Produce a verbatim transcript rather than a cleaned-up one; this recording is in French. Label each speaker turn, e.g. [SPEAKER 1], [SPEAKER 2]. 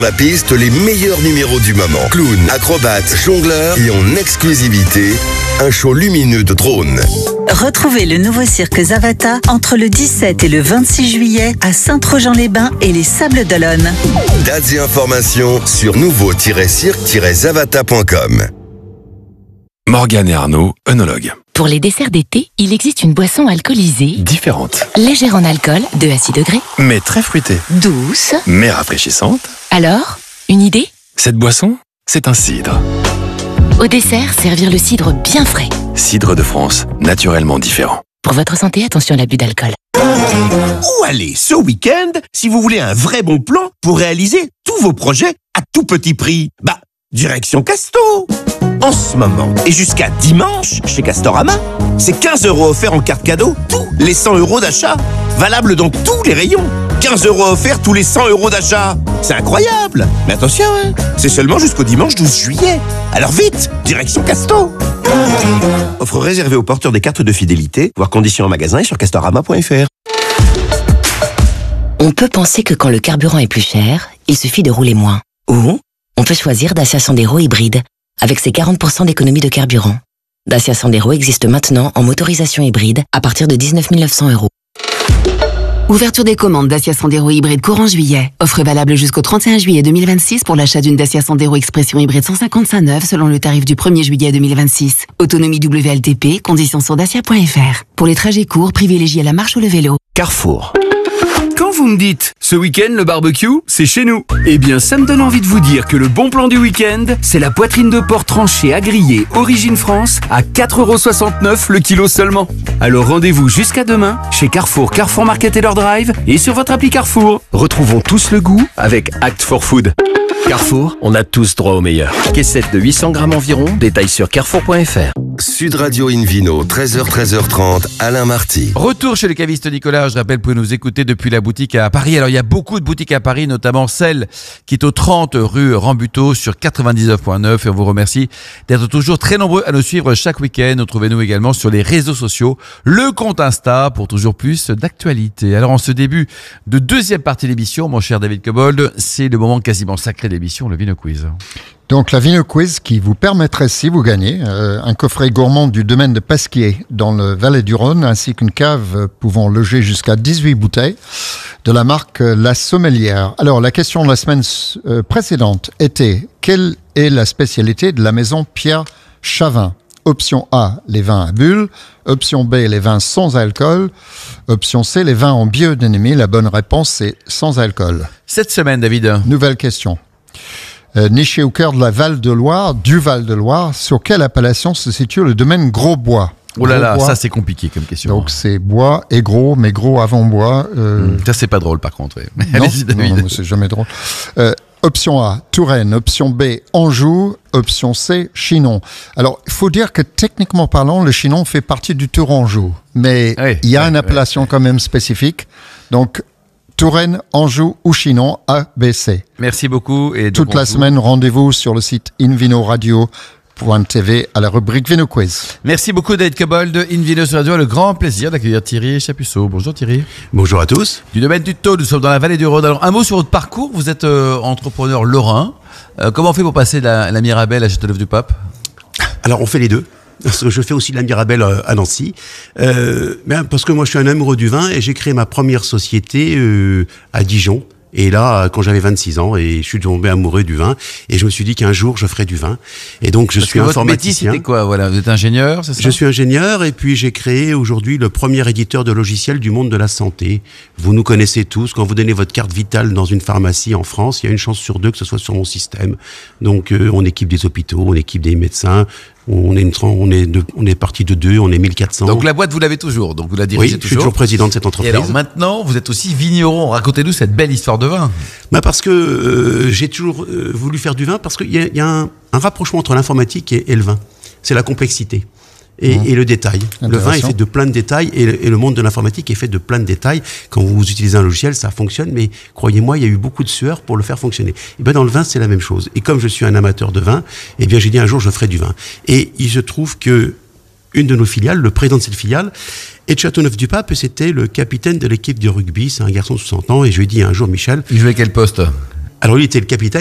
[SPEAKER 1] La piste, les meilleurs numéros du moment. Clown, acrobate, jongleur et en exclusivité, un show lumineux de drones.
[SPEAKER 2] Retrouvez le nouveau cirque Zavata entre le dix-sept et le vingt-six juillet à Saint-Trojan-les-Bains et les Sables d'Olonne.
[SPEAKER 1] Dates et informations sur nouveau tiret cirque tiret zavata point com.
[SPEAKER 3] Morgane et Arnaud, œnologues.
[SPEAKER 4] Pour les desserts d'été, il existe une boisson alcoolisée,
[SPEAKER 3] Différente,
[SPEAKER 4] légère en alcool, deux à six degrés,
[SPEAKER 3] mais très fruitée,
[SPEAKER 4] douce.
[SPEAKER 3] mais rafraîchissante.
[SPEAKER 4] Alors, une idée?
[SPEAKER 3] Cette boisson, c'est un cidre.
[SPEAKER 4] Au dessert, servir le cidre bien frais.
[SPEAKER 3] Cidre de France, naturellement différent.
[SPEAKER 4] Pour votre santé, attention à l'abus d'alcool.
[SPEAKER 5] Où aller ce week-end si vous voulez un vrai bon plan pour réaliser tous vos projets à tout petit prix? Bah, direction Casto. En ce moment et jusqu'à dimanche chez Castorama, c'est quinze euros offerts en carte cadeau tous les cent euros d'achat. Valable dans tous les rayons. quinze euros offerts tous les cent euros d'achat. C'est incroyable. Mais attention, hein, c'est seulement jusqu'au dimanche douze juillet. Alors vite, direction Casto. Offre réservée aux porteurs des cartes de fidélité, voire conditions en magasin et sur castorama point f r.
[SPEAKER 4] On peut penser que quand le carburant est plus cher, il suffit de rouler moins. Ou on peut choisir Dacia Sandero hybride, avec ses quarante pour cent d'économie de carburant. Dacia Sandero existe maintenant en motorisation hybride à partir de dix-neuf mille neuf cents euros. Ouverture des commandes Dacia Sandero hybride courant juillet. Offre valable jusqu'au trente et un juillet deux mille vingt-six pour l'achat d'une Dacia Sandero Expression hybride cent cinquante-cinq neuve selon le tarif du premier juillet deux mille vingt-six. Autonomie W L T P, conditions sur dacia point f r. Pour les trajets courts, privilégiez la marche ou le vélo.
[SPEAKER 5] Carrefour.
[SPEAKER 6] Quand vous me dites « ce week-end, le barbecue, c'est chez nous », eh bien ça me donne envie de vous dire que le bon plan du week-end, c'est la poitrine de porc tranchée à griller Origine France à quatre euros soixante-neuf le kilo seulement. Alors rendez-vous jusqu'à demain chez Carrefour, Carrefour Market et leur drive et sur votre appli Carrefour. Retrouvons tous le goût avec Act for Food. Carrefour, on a tous droit au meilleur. Caissette de huit cents grammes environ, détail sur carrefour point f r.
[SPEAKER 1] Sud Radio Invino, treize heures treize heures trente, Alain Marty.
[SPEAKER 7] Retour chez le caviste Nicolas, je rappelle, vous pouvez nous écouter depuis la boutique à Paris. Alors il y a beaucoup de boutiques à Paris, notamment celle qui est au trente rue Rambuteau sur quatre-vingt-dix-neuf point neuf et on vous remercie d'être toujours très nombreux à nous suivre chaque week-end. Retrouvez-nous également sur les réseaux sociaux, le compte Insta pour toujours plus d'actualité. Alors en ce début de deuxième partie de l'émission, mon cher David Cobold, c'est le moment quasiment sacré de l'émission, le Vino Quiz.
[SPEAKER 8] Donc la Vino Quiz qui vous permettrait, si vous gagnez, euh, un coffret gourmand du domaine de Pasquier dans le Valais du Rhône, ainsi qu'une cave pouvant loger jusqu'à dix-huit bouteilles de la marque La Sommelière. Alors la question de la semaine euh, précédente était: quelle est la spécialité de la maison Pierre Chavin? Option A, les vins à bulles. Option B, les vins sans alcool. Option C, les vins en biodynamie. La bonne réponse, c'est sans alcool.
[SPEAKER 7] Cette semaine, David.
[SPEAKER 8] Nouvelle question. Euh, niché au cœur de la Val-de-Loire, du Val-de-Loire, sur quelle appellation se situe le domaine Grosbois?
[SPEAKER 7] Oh là là,
[SPEAKER 8] Grosbois,
[SPEAKER 7] ça c'est compliqué comme question.
[SPEAKER 8] donc c'est bois et gros, mais gros avant bois. Euh...
[SPEAKER 7] Ça c'est pas drôle par contre. Ouais.
[SPEAKER 8] Non,
[SPEAKER 7] Allez-y, David.
[SPEAKER 8] non, non, c'est jamais drôle. Euh, option A, Touraine. Option B, Anjou. Option C, Chinon. Alors, il faut dire que techniquement parlant, le Chinon fait partie du Tourangeau. Mais il
[SPEAKER 7] oui,
[SPEAKER 8] y a
[SPEAKER 7] oui,
[SPEAKER 8] une appellation
[SPEAKER 7] oui, oui.
[SPEAKER 8] quand même spécifique. Donc, Touraine, Anjou ou Chinon, A, B, C.
[SPEAKER 7] Merci beaucoup. Et
[SPEAKER 8] Toute la semaine, rendez-vous sur le site invinoradio point t v à la rubrique Vino Quiz.
[SPEAKER 7] Merci beaucoup David Cobold de Invino sur Radio. Le grand plaisir d'accueillir Thierry Chapusseau. Bonjour Thierry.
[SPEAKER 5] Bonjour à tous.
[SPEAKER 7] Du domaine du Taux, nous sommes dans la vallée du Rhône. Alors un mot sur votre parcours. Vous êtes euh, entrepreneur lorrain. Euh, comment on fait pour passer de la, la Mirabelle à Châteauneuf-du-Pape?
[SPEAKER 9] Alors on fait les deux. Parce que je fais aussi de la Mirabelle à Nancy. Euh, ben parce que moi je suis un amoureux du vin et j'ai créé ma première société euh, à Dijon. Et là, quand j'avais vingt-six ans, et je suis tombé amoureux du vin, et je me suis dit qu'un jour je ferais du vin. Et donc je
[SPEAKER 7] Parce
[SPEAKER 9] suis
[SPEAKER 7] que
[SPEAKER 9] informaticien.
[SPEAKER 7] Votre métier, c'était quoi? Voilà, vous êtes ingénieur, c'est ça?
[SPEAKER 9] Je suis ingénieur, et puis j'ai créé aujourd'hui le premier éditeur de logiciels du monde de la santé. Vous nous connaissez tous. Quand vous donnez votre carte vitale dans une pharmacie en France, il y a une chance sur deux que ce soit sur mon système. Donc euh, on équipe des hôpitaux, on équipe des médecins. On est, une, on, est de, on est parti de deux, on est mille quatre cents.
[SPEAKER 7] Donc la boîte, vous l'avez toujours, donc vous la dirigez
[SPEAKER 9] oui,
[SPEAKER 7] toujours.
[SPEAKER 9] je suis toujours président de cette entreprise.
[SPEAKER 7] Et alors maintenant, vous êtes aussi vigneron. Racontez-nous cette belle histoire de vin.
[SPEAKER 9] Bah parce que euh, j'ai toujours euh, voulu faire du vin, parce qu'il y a, y a un, un rapprochement entre l'informatique et, et le vin. C'est la complexité. Et, mmh. et le détail. Le vin est fait de plein de détails et le, et le monde de l'informatique est fait de plein de détails. Quand vous utilisez un logiciel, ça fonctionne, mais croyez-moi, il y a eu beaucoup de sueur pour le faire fonctionner. Et ben dans le vin, c'est la même chose. Et comme je suis un amateur de vin, eh bien j'ai dit un jour je ferai du vin. Et il se trouve que une de nos filiales, le président de cette filiale, est de Châteauneuf-du-Pape, et c'était le capitaine de l'équipe de rugby. C'est un garçon de soixante ans, et je lui ai dit un jour, Michel.
[SPEAKER 7] Il jouait quel poste?
[SPEAKER 9] Alors lui était le capitaine.